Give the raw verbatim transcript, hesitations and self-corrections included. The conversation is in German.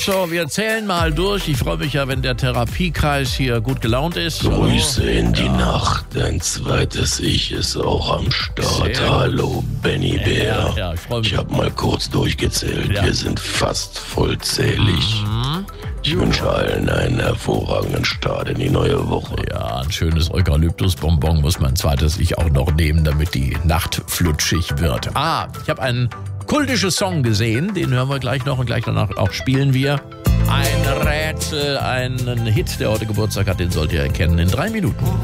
So, wir zählen mal durch. Ich freue mich ja, wenn der Therapiekreis hier gut gelaunt ist. Grüße in die ja. Nacht. Dein zweites Ich ist auch am Start. Sehr Hallo, Benny Bär. Ja, ja, ich freue mich. Ich habe mal kurz durchgezählt. Ja. Wir sind fast vollzählig. Mhm. Ich wünsche allen einen hervorragenden Start in die neue Woche. Ja, ein schönes Eukalyptusbonbon muss mein zweites Ich auch noch nehmen, damit die Nacht flutschig wird. Ah, ich habe einen kultischen Song gesehen, den hören wir gleich noch und gleich danach auch spielen wir. Ein Rätsel, einen Hit, der heute Geburtstag hat, den sollt ihr erkennen in drei Minuten.